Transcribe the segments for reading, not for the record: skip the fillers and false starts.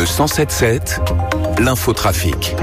Le 107.7, l'infotrafic.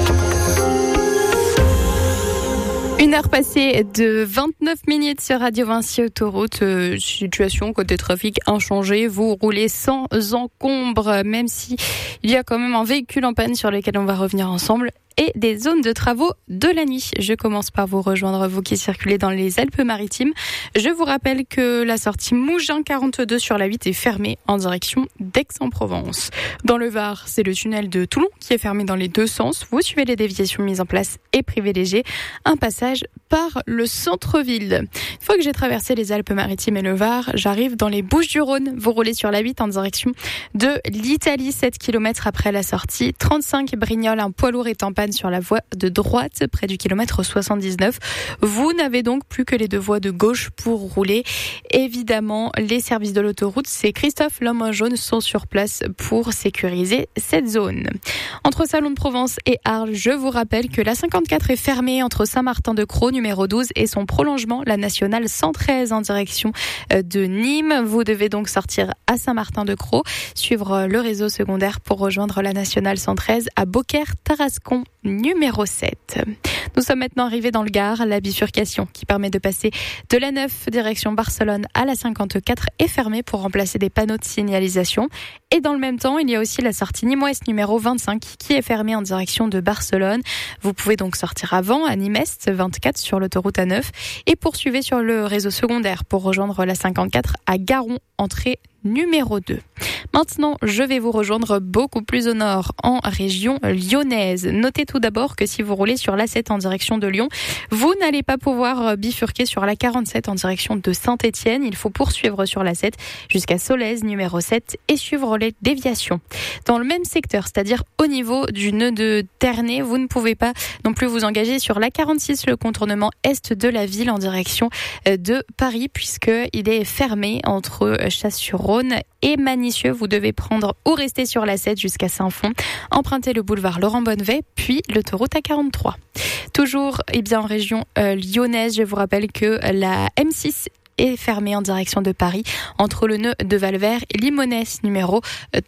1h passée de 29 minutes sur Radio Vinci Autoroute. Situation côté trafic inchangée. Vous roulez sans encombre, même si il y a quand même un véhicule en panne sur lequel on va revenir ensemble. Et des zones de travaux de la nuit. Je commence par vous rejoindre, vous qui circulez dans les Alpes-Maritimes. Je vous rappelle que la sortie Mougins 42 sur la 8 est fermée en direction d'Aix-en-Provence. Dans le Var, c'est le tunnel de Toulon qui est fermé dans les deux sens. Vous suivez les déviations mises en place et privilégiez un passage par le centre-ville. Une fois que j'ai traversé les Alpes-Maritimes et le Var, j'arrive dans les Bouches-du-Rhône. Vous roulez sur la 8 en direction de l'Italie, 7 km après la sortie. 35 Brignoles, un poids lourd est en panne sur la voie de droite, près du kilomètre 79. Vous n'avez donc plus que les deux voies de gauche pour rouler. Évidemment, les services de l'autoroute, c'est Christophe l'homme jaune, sont sur place pour sécuriser cette zone. Entre Salon de Provence et Arles, je vous rappelle que la 54 est fermée entre Saint-Martin-de-Crau, numéro 12, et son prolongement, la nationale 113 en direction de Nîmes. Vous devez donc sortir à Saint-Martin-de-Crau, suivre le réseau secondaire pour rejoindre la nationale 113 à Beaucaire-Tarascon, numéro 7. Nous sommes maintenant arrivés dans le Gard. La bifurcation qui permet de passer de la 9 direction Barcelone à la 54 est fermée pour remplacer des panneaux de signalisation. Et dans le même temps, il y a aussi la sortie Nîmes-Ouest numéro 25 qui est fermée en direction de Barcelone. Vous pouvez donc sortir avant à Nîmes-Est 24 sur l'autoroute A9 et poursuivez sur le réseau secondaire pour rejoindre la 54 à Garon, entrée numéro 2. Maintenant, je vais vous rejoindre beaucoup plus au nord, en région lyonnaise. Notez tout d'abord que si vous roulez sur l'A7 en direction de Lyon, vous n'allez pas pouvoir bifurquer sur la 47 en direction de Saint-Étienne. Il faut poursuivre sur l'A7 jusqu'à Solèze, numéro 7, et suivre les déviations. Dans le même secteur, c'est-à-dire au niveau du nœud de Ternay, vous ne pouvez pas non plus vous engager sur la 46, le contournement est de la ville en direction de Paris, puisqu'il est fermé entre Chasse-sur-Rhône et Manicieux. Vous devez prendre ou rester sur la 7 jusqu'à Saint-Fond, emprunter le boulevard Laurent-Bonnevet, puis l'autoroute A43. Toujours en région lyonnaise, je vous rappelle que la M6 est fermée en direction de Paris, entre le nœud de Valvert et Limonest, numéro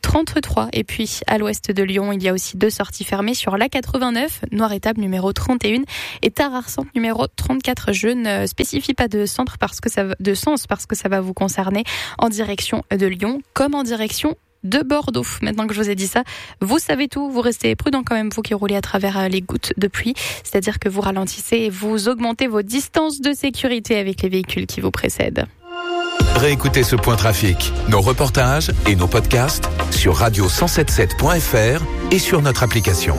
33. Et puis, à l'ouest de Lyon, il y a aussi deux sorties fermées sur l'A89, Noir-Étable, numéro 31, et Tararsant, numéro 34. Je ne spécifie pas de sens parce que ça va vous concerner en direction de Lyon, comme en direction de Bordeaux. Maintenant que je vous ai dit ça, vous savez tout, vous restez prudent quand même, vous qui roulez à travers les gouttes de pluie, c'est-à-dire que vous ralentissez et vous augmentez vos distances de sécurité avec les véhicules qui vous précèdent. Réécoutez ce point trafic, nos reportages et nos podcasts sur radio177.fr et sur notre application.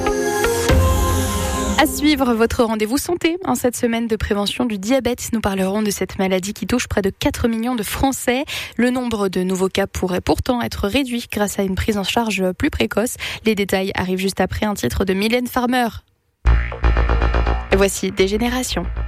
À suivre votre rendez-vous santé en cette semaine de prévention du diabète. Nous parlerons de cette maladie qui touche près de 4 millions de Français. Le nombre de nouveaux cas pourrait pourtant être réduit grâce à une prise en charge plus précoce. Les détails arrivent juste après un titre de Mylène Farmer. Et voici Dégénération.